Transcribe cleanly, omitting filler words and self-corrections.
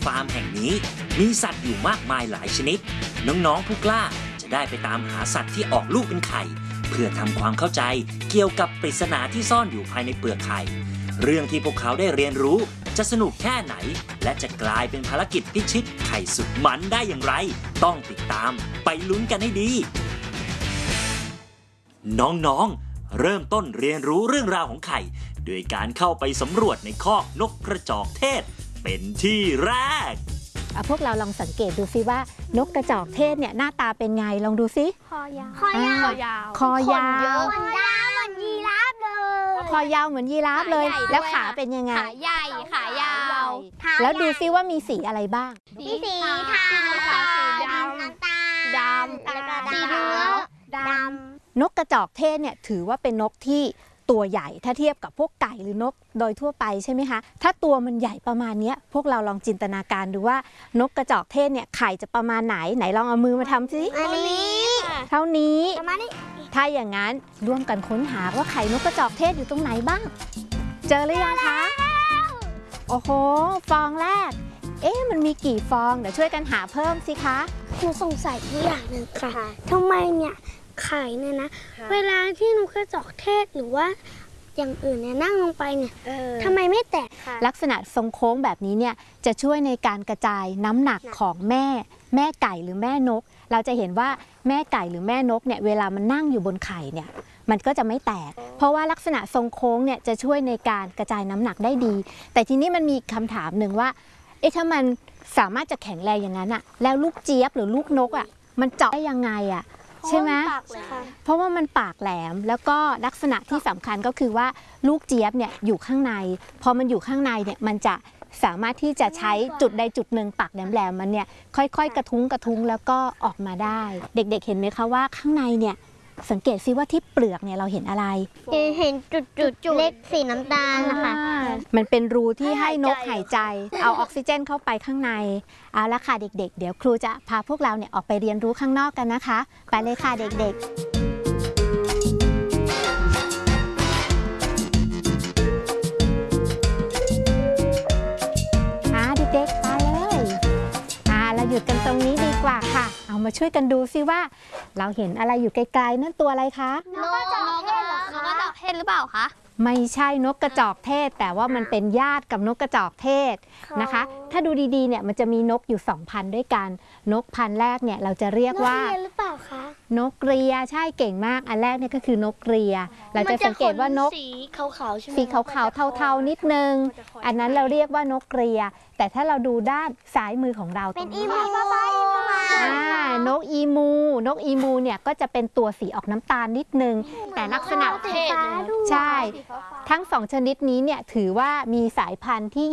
ฟาร์มแห่งนี้มีสัตว์อยู่มากมายหลายชนิดน้องๆผู้กล้าจะได้ไปตามหาสัตว์ที่ออกลูกเป็นไข่เพื่อทำความเข้าใจเกี่ยวกับปริศนาที่ซ่อนอยู่ภายในเปลือกไข่เรื่องที่พวกเขาได้เรียนรู้จะสนุกแค่ไหนและจะกลายเป็นภารกิจพิชิตไข่สุดมันได้อย่างไรต้องติดตามไปลุ้นกันให้ดีน้องๆเริ่มต้นเรียนรู้เรื่องราวของไข่โดยการเข้าไปสำรวจในคอกนกกระจอกเทศเป็นที่แรกพวกเราลองสังเกตดูซิว่านกกระจอกเทศเนี่ยหน้าตาเป็นไงลองดูซิคอยาวคอยาวคอยาวเหมือนยีราฟเลยคอยาวเหมือนยีราฟเลยแล้วขาเป็นยังไงขาใหญ่ขายาวแล้วดูซิว่ามีสีอะไรบ้างมีสีขาวสีดำแล้วก็สีเหลืองดำนกกระจอกเทศเนี่ยถือว่าเป็นนกที่ตัวใหญ่ถ้าเทียบกับพวกไก่หรือนกโดยทั่วไปใช่ไหมคะถ้าตัวมันใหญ่ประมาณนี้พวกเราลองจินตนาการดูว่านกกระจอกเทศเนี่ยไข่จะประมาณไหนลองเอามือมาทำสิอันนี้เท่านี้ถ้าอย่างนั้นร่วมกันค้นหาว่าไข่นกกระจอกเทศอยู่ตรงไหนบ้างเจอหรือยังคะโอ้โหฟองแรกมันมีกี่ฟองเดี๋ยวช่วยกันหาเพิ่มสิคะหนูสงสัยทุกอย่างหนึ่งค่ะทำไมเนี่ยไข่เนี่ยนะเวลาที่นกกระจอกเทศหรือว่าอย่างอื่นเนี่ยนั่งลงไปเนี่ยทำไมไม่แตกค่ะลักษณะทรงโค้งแบบนี้เนี่ยจะช่วยในการกระจายน้ำหนักของแม่ไก่หรือแม่นกเราจะเห็นว่าแม่ไก่หรือแม่นกเนี่ยเวลามันนั่งอยู่บนไข่เนี่ยมันก็จะไม่แตกเพราะว่าลักษณะทรงโค้งเนี่ยจะช่วยในการกระจายน้ำหนักได้ดีแต่ทีนี้มันมีคำถามหนึ่งว่าถ้ามันสามารถจะแข็งแรงอย่างนั้นอะแล้วลูกเจี๊ยบหรือลูกนกอะมันเจาะได้ยังไงอะใช่ไหมเพราะว่ามันปากแหลมแล้วก็ลักษณะที่สำคัญก็คือว่าลูกเจี๊ยบเนี่ยอยู่ข้างในพอมันอยู่ข้างในเนี่ยมันจะสามารถที่จะใช้จุดใดจุดหนึ่งปากแหลมๆมันเนี่ยค่อยๆกระทุ้งแล้วก็ออกมาได้เด็กๆเห็นไหมคะว่าข้างในเนี่ยสังเกตซิว่าที่เปลือกเนี่ยเราเห็นอะไรเห็นจุดเล็กสีน้ำตาลนะคะมันเป็นรูที่ให้นกหายใจเอาออกซิเจนเข้าไปข้างในเอาละค่ะเด็กๆเดี๋ยวครูจะพาพวกเราเนี่ยออกไปเรียนรู้ข้างนอกกันนะคะไปเลยค่ะเด็กๆเด็กๆไปเลยเราหยุดกันตรงนี้ดีกว่าค่ะเอามาช่วยกันดูซิว่าเราเห็นอะไรอยู่ไกลๆนั่นตัวอะไรคะนกกระจอกเทศเหรอคะนกกระจอกเทศหรือเปล่าคะไม่ใช่นกกระจอกเทศแต่ว่ามันเป็นญาติกับนกกระจอกเทศนะคะถ้าดูดีๆเนี่ยมันจะมีนกอยู่2 พันธุ์ด้วยกันนกพันธุ์แรกเนี่ยเราจะเรียกว่านกเรียหรือเปล่าคะนกเรียใช่เก่งมากอันแรกเนี่ยก็คือนกเรียเราจะสังเกตว่านกสีขาวๆใช่ไหมสีขาวๆเทาๆนิดนึงอันนั้นเราเรียกว่านกเรียแต่ถ้าเราดูด้านซ้ายมือของเราเป็นอีมูนกอีมูเนี่ยก็จะเป็นตัวสีออกน้ำตาลนิดนึงแต่ลักษณะใช่ทั้ง2ชนิดนี้เนี่ยถือว่ามีสายพันธุ์ที่